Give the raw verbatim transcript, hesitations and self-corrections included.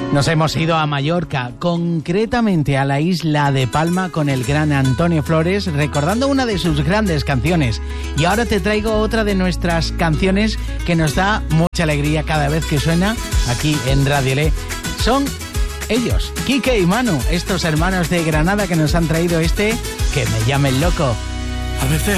Nos hemos ido a Mallorca, concretamente a la isla de Palma, con el gran Antonio Flores, recordando una de sus grandes canciones. Y ahora te traigo otra de nuestras canciones que nos da mucha alegría cada vez que suena aquí en Radio Le. Son ellos, Quique y Manu, estos hermanos de Granada que nos han traído este Que me llame el loco. A veces